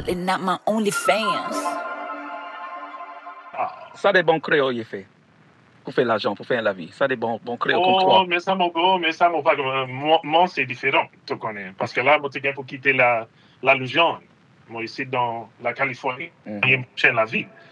definitely not my only fans. Ça des bons créoles, il fait. Pour faire l'argent, pour faire la vie. Ça des bons créoles comme toi. Oh, mais ça, mon gars, moi, c'est différent, tu connais. Parce que là, moi, pour quitter la Louisiane. Moi, ici, dans la Californie, il y a la vie.